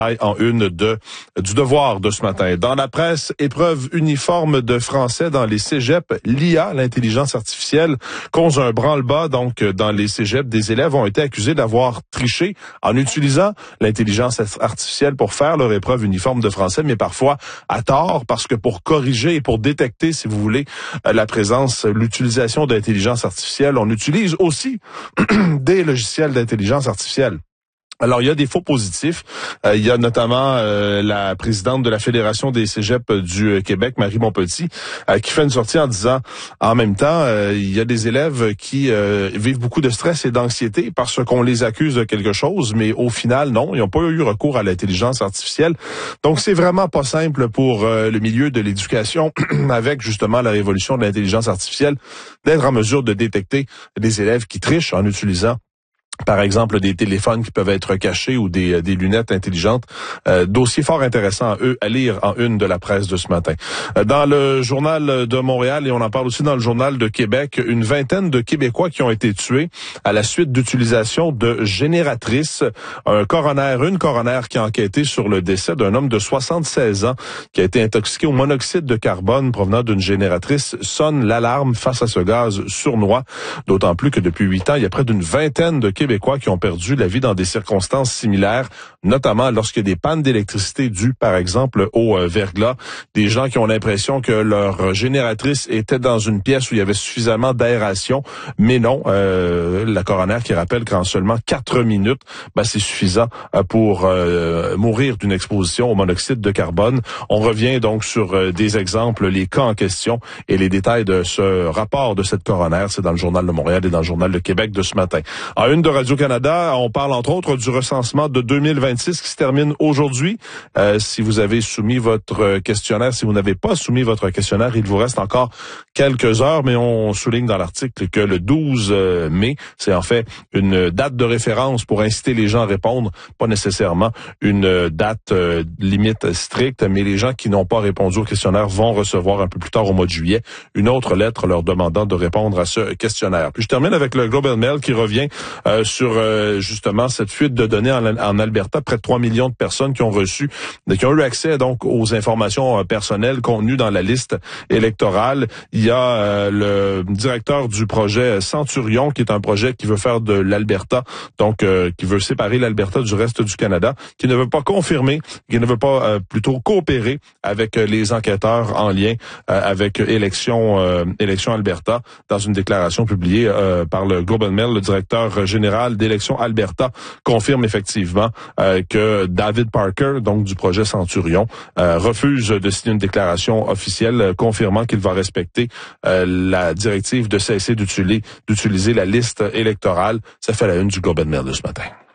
En une du Devoir de ce matin. Dans la presse, épreuve uniforme de français dans les cégeps. L'IA, l'intelligence artificielle, cause un branle-bas. Donc, dans les cégeps, des élèves ont été accusés d'avoir triché en utilisant l'intelligence artificielle pour faire leur épreuve uniforme de français, mais parfois à tort, parce que pour corriger et pour détecter, si vous voulez, l'utilisation d'intelligence artificielle, on utilise aussi des logiciels d'intelligence artificielle. Alors, il y a des faux positifs. Il y a notamment la présidente de la Fédération des cégeps du Québec, Marie Montpetit, qui fait une sortie en disant, en même temps, il y a des élèves qui vivent beaucoup de stress et d'anxiété parce qu'on les accuse de quelque chose, mais au final, non, ils n'ont pas eu recours à l'intelligence artificielle. Donc, c'est vraiment pas simple pour le milieu de l'éducation, avec justement la révolution de l'intelligence artificielle, d'être en mesure de détecter des élèves qui trichent en utilisant par exemple des téléphones qui peuvent être cachés ou des lunettes intelligentes. Dossier fort intéressant à lire en une de la presse de ce matin. Dans le journal de Montréal, et on en parle aussi dans le journal de Québec, une vingtaine de Québécois qui ont été tués à la suite d'utilisation de génératrices. Une coroner qui a enquêté sur le décès d'un homme de 76 ans qui a été intoxiqué au monoxyde de carbone provenant d'une génératrice sonne l'alarme face à ce gaz sournois. D'autant plus que depuis 8 ans, il y a près d'une vingtaine de Québécois qui ont perdu la vie dans des circonstances similaires, notamment lorsqu'il y a des pannes d'électricité dues, par exemple, au verglas. Des gens qui ont l'impression que leur génératrice était dans une pièce où il y avait suffisamment d'aération, mais non. La coroner qui rappelle qu'en seulement 4 minutes, c'est suffisant pour mourir d'une exposition au monoxyde de carbone. On revient donc sur des exemples, les cas en question et les détails de ce rapport de cette coroner. C'est dans le Journal de Montréal et dans le Journal de Québec de ce matin. En une de Radio-Canada, on parle entre autres du recensement de 2026 qui se termine aujourd'hui. Si vous avez soumis votre questionnaire, si vous n'avez pas soumis votre questionnaire, il vous reste encore quelques heures, mais on souligne dans l'article que le 12 mai, c'est en fait une date de référence pour inciter les gens à répondre, pas nécessairement une date limite stricte, mais les gens qui n'ont pas répondu au questionnaire vont recevoir un peu plus tard au mois de juillet une autre lettre leur demandant de répondre à ce questionnaire. Puis je termine avec le Globe and Mail qui revient sur justement cette fuite de données en Alberta, près de 3 millions de personnes qui ont eu accès donc aux informations personnelles contenues dans la liste électorale. Il y a le directeur du projet Centurion, qui est un projet qui veut faire de l'Alberta, donc qui veut séparer l'Alberta du reste du Canada, qui ne veut pas confirmer, qui ne veut pas plutôt coopérer avec les enquêteurs en lien avec élection Alberta. Dans une déclaration publiée par le Globe and Mail, le directeur général d'Élections Alberta confirme effectivement que David Parker, donc du projet Centurion, refuse de signer une déclaration officielle confirmant qu'il va respecter la directive de cesser d'utiliser la liste électorale. Ça fait la une du Globe and Mail de ce matin.